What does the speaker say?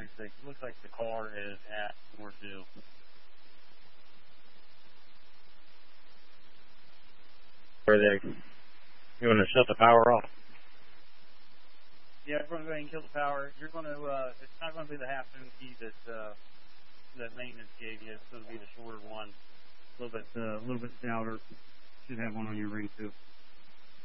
36. It looks like the car is at 4-2. Where they? You want to shut the power off? Yeah, we're going to go ahead and kill the power. You're going to. It's not going to be the half moon key that maintenance gave you. It's going to be the shorter one, a little bit stouter. Should have one on your ring too.